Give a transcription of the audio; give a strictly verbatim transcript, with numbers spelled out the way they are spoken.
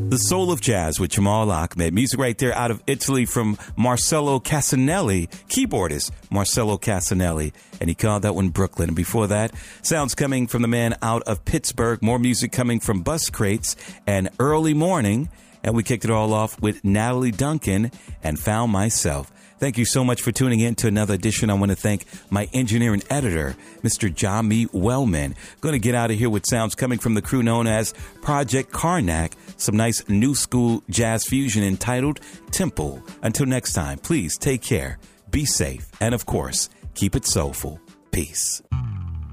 The Soul of Jazz with Jamal Ahmed. Music right there out of Italy from Marcello Casanelli, keyboardist Marcello Casanelli. And he called that one Brooklyn. And before that, sounds coming from the man out of Pittsburgh. More music coming from Bus Crates and Early Morning. And we kicked it all off with Natalie Duncan and Found Myself. Thank you so much for tuning in to another edition. I want to thank my engineer and editor, Mister Jami Wellman. Going to get out of here with sounds coming from the crew known as Project Karnak. Some nice new school jazz fusion entitled Temple. Until next time, please take care, be safe, and of course, keep it soulful. Peace.